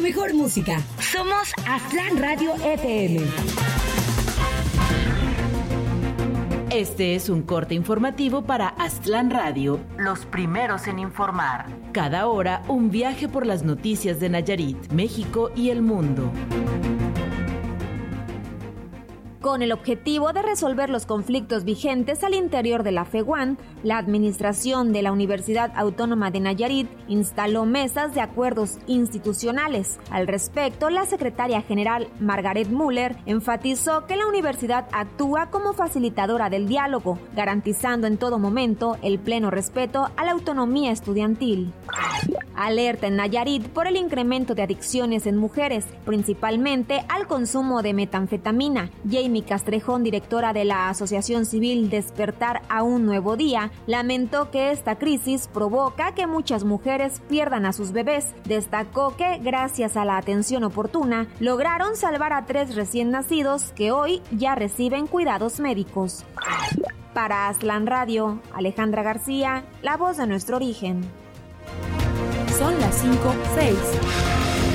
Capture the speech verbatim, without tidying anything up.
mejor música. Somos Aztlán Radio F M. Este es un corte informativo para Aztlán Radio, los primeros en informar. Cada hora, un viaje por las noticias de Nayarit, México y el mundo. Con el objetivo de resolver los conflictos vigentes al interior de la FEGUAN, la administración de la Universidad Autónoma de Nayarit instaló mesas de acuerdos institucionales. Al respecto, la secretaria general Margaret Müller enfatizó que la universidad actúa como facilitadora del diálogo, garantizando en todo momento el pleno respeto a la autonomía estudiantil. Alerta en Nayarit por el incremento de adicciones en mujeres, principalmente al consumo de metanfetamina. Jamie Castrejón, directora de la Asociación Civil Despertar a un Nuevo Día, lamentó que esta crisis provoca que muchas mujeres pierdan a sus bebés. Destacó que, gracias a la atención oportuna, lograron salvar a tres recién nacidos que hoy ya reciben cuidados médicos. Para Aztlán Radio, Alejandra García, la voz de nuestro origen. Son las cinco seis.